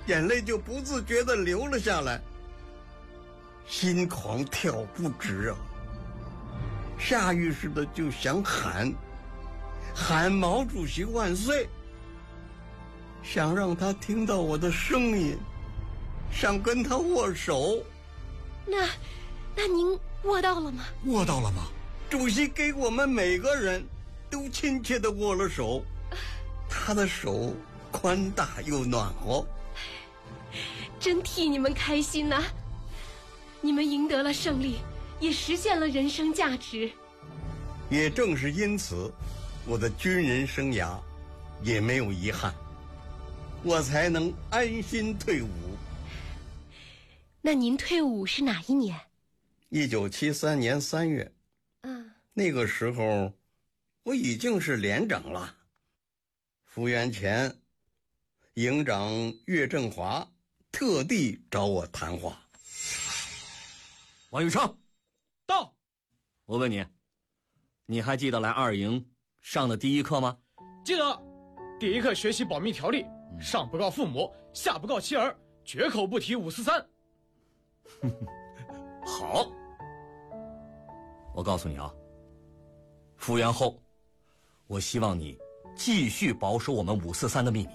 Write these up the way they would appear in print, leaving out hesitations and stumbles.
眼泪就不自觉地流了下来，心狂跳不止啊！下意识的就想喊毛主席万岁，想让他听到我的声音，想跟他握手。 那您握到了吗？ 握到了吗？ 主席给我们每个人都亲切地握了手，他的手宽大又暖和。 真替你们开心呐！你们赢得了胜利，也实现了人生价值。 也正是因此，我的军人生涯也没有遗憾，我才能安心退伍。 那您退伍是哪一年 ？1973年3月。那个时候我已经是连长了。复员前，营长岳振华特地找我谈话。 王宇成， 到。 我问你，你还记得来二营上的第一课吗？ 记得，第一课学习保密条例，上不告父母，下不告妻儿，绝口不提543。 好，我告诉你啊，复员后，我希望你继续保守我们543的秘密。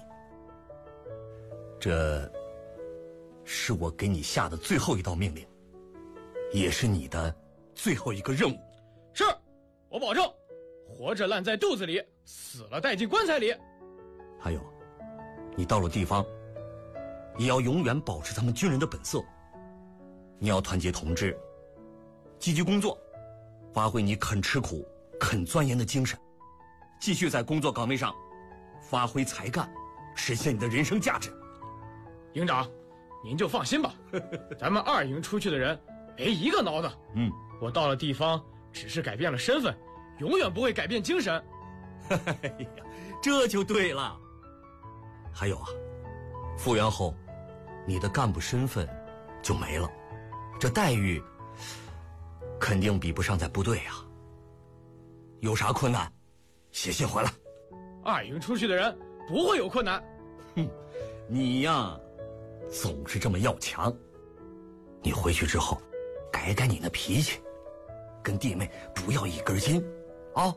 这是我给你下的最后一道命令，也是你的最后一个任务。 是，我保证，活着烂在肚子里，死了带进棺材里。 还有，你到了地方，也要永远保持咱们军人的本色。你要团结同志，积极工作，发挥你肯吃苦、肯钻研的精神，继续在工作岗位上发挥才干，实现你的人生价值。 营长，您就放心吧，咱们二营出去的人没一个孬的。我到了地方，只是改变了身份，永远不会改变精神。 哎呀，这就对了。还有啊，复员后，你的干部身份就没了，这待遇肯定比不上在部队啊。有啥困难，写信回来。 二营出去的人不会有困难。 你呀，总是这么要强。你回去之后，改改你那脾气，跟弟妹不要一根筋，啊。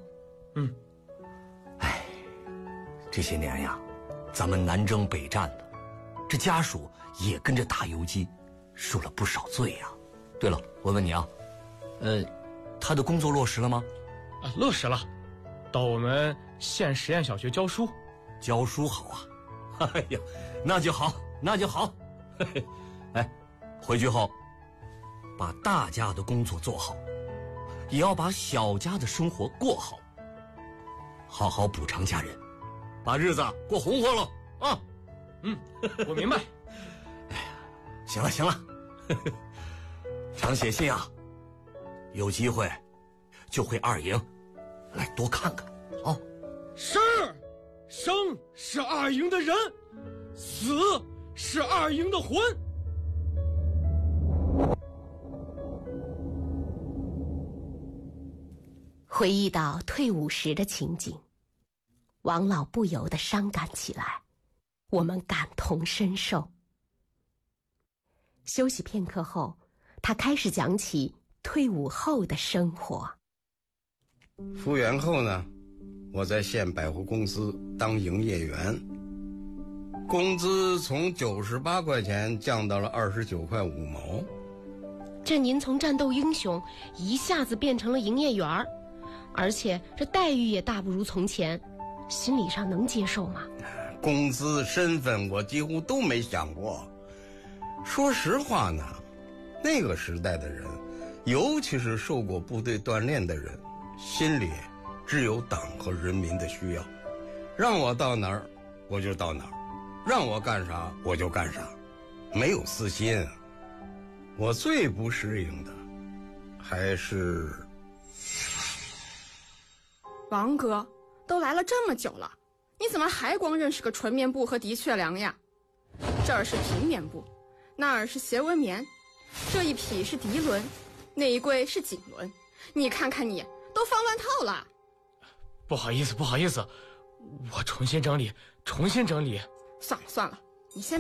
这些年呀，咱们南征北战的，这家属也跟着打游击，受了不少罪呀。对了，我问你啊，他的工作落实了吗？ 落实了，到我们县实验小学教书。 教书好啊，哎呀，那就好，那就好。哎，回去后，把大家的工作做好，也要把小家的生活过好，好好补偿家人，把日子过红火了啊。 我明白。 哎呀，行了行了，常写信啊，有机会就回二营来多看看啊。 是，生是二营的人，死是二营的魂。 回忆到退伍时的情景，王老不由得伤感起来，我们感同身受。休息片刻后，他开始讲起退伍后的生活。 复员后呢，我在县百货公司当营业员，工资从98块钱降到了29块5毛。 这您从战斗英雄一下子变成了营业员，而且这待遇也大不如从前，心理上能接受吗？ 工资身份我几乎都没想过。说实话呢，那个时代的人，尤其是受过部队锻炼的人，心里只有党和人民的需要，让我到哪儿我就到哪儿，让我干啥我就干啥，没有私心。我最不适应的还是王哥，都来了这么久了，你怎么还光认识个纯棉布和的确良呀？这儿是平棉布，那儿是斜纹棉，这一匹是涤纶，那一柜是锦纶，你看看你都放乱套了。 不好意思，我重新整理。 算了，你先